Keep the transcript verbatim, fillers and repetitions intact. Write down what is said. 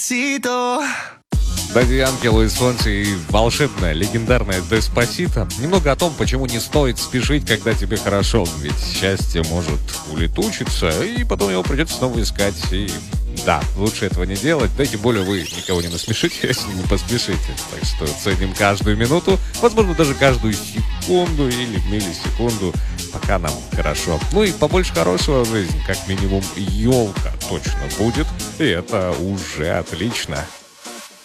Дади Янки, Луис Фонси и волшебная, легендарная Деспасито. Немного о том, почему не стоит спешить, когда тебе хорошо. Ведь счастье может улетучиться, и потом его придется снова искать. И да, лучше этого не делать. Да, тем более вы никого не насмешите, если не поспешите. Так что ценим каждую минуту, возможно, даже каждую секунду или миллисекунду, пока нам хорошо. Ну и побольше хорошего в жизни, как минимум елка точно будет, и это уже отлично.